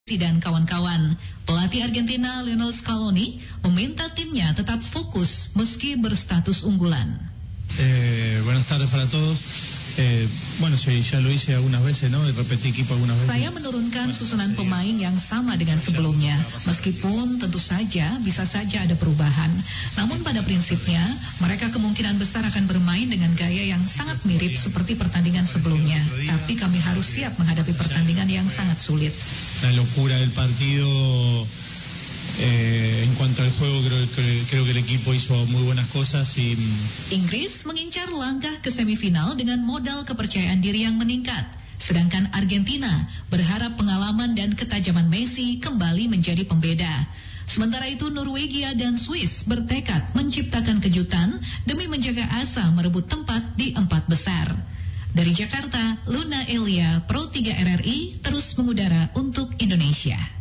dan kawan-kawan. Pelatih Argentina Lionel Scaloni meminta timnya tetap fokus meski berstatus unggulan. Buenas tardes para todos. Bueno, sí, ya lo hice algunas veces, ¿no? Repetí equipo algunas veces. Saya menurunkan susunan pemain yang sama dengan sebelumnya, meskipun tentu saja bisa saja ada perubahan. Namun pada prinsipnya, mereka kemungkinan besar akan bermain dengan gaya yang sangat mirip seperti pertandingan sebelumnya. Tapi kami harus siap menghadapi pertandingan yang sangat sulit. La locura del partido. En cuanto al juego, creo que el equipo hizo muy buenas cosas y... Inggris mengincar langkah ke semifinal dengan modal kepercayaan diri yang meningkat. Sedangkan Argentina berharap pengalaman dan ketajaman Messi kembali menjadi pembeda. Sementara itu Norwegia dan Swiss bertekad menciptakan kejutan demi menjaga asa merebut tempat di 4 besar. Dari Jakarta, Luna Elia, Pro 3 RRI terus mengudara untuk Indonesia.